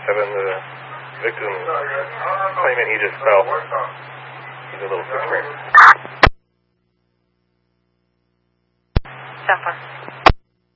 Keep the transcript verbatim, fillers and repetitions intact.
seven, the victim claiming he just fell. He's a little six. ten four.